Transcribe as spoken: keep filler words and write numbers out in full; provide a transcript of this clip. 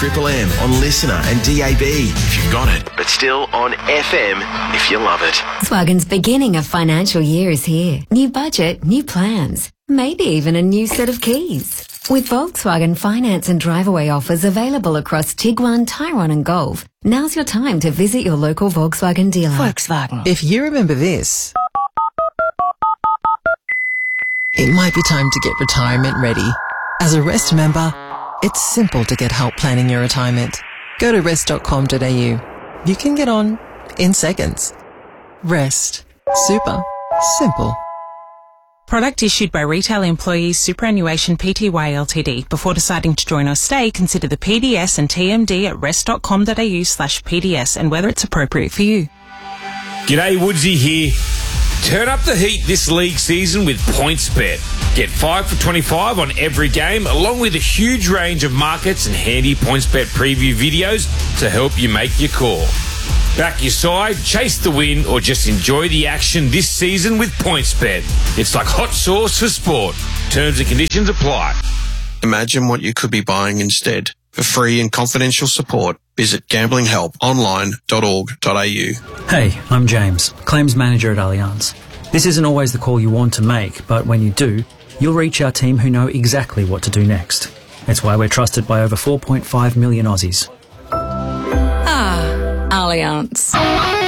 Triple M on Listener and D A B if you've got it, but still on F M if you love it. Volkswagen's beginning of financial year is here. New budget, new plans, maybe even a new set of keys. With Volkswagen finance and drive-away offers available across Tiguan, Tyrone and Golf, now's your time to visit your local Volkswagen dealer. Volkswagen. If you remember this, it might be time to get retirement ready. As a REST member, it's simple to get help planning your retirement. Go to rest dot com dot a u. You can get on in seconds. REST. Super. Simple. Product issued by Retail Employees Superannuation Pty Ltd. Before deciding to join or stay, consider the P D S and T M D at rest dot com dot a u slash P D S and whether it's appropriate for you. G'day, Woodsy here. Turn up the heat this league season with PointsBet. Get five for twenty-five on every game, along with a huge range of markets and handy PointsBet preview videos to help you make your call. Back your side, chase the win, or just enjoy the action this season with PointsBet. It's like hot sauce for sport. Terms and conditions apply. Imagine what you could be buying instead. For free and confidential support, visit gambling help online dot org dot a u. Hey, I'm James, Claims Manager at Allianz. This isn't always the call you want to make, but when you do, you'll reach our team who know exactly what to do next. It's why we're trusted by over four point five million Aussies. Ah, Allianz.